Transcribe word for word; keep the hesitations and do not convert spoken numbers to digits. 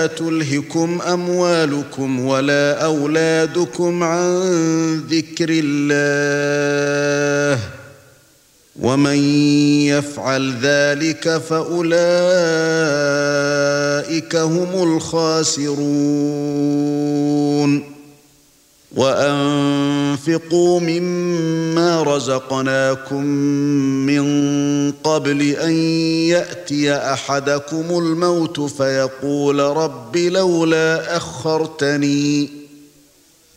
ولا تلهكم أموالكم ولا أولادكم عن ذكر الله ومن يفعل ذلك فأولئك هم الخاسرون وأنفقوا مما رزقناكم من قبل أن يأتي أحدكم الموت فيقول رب لولا أخرتني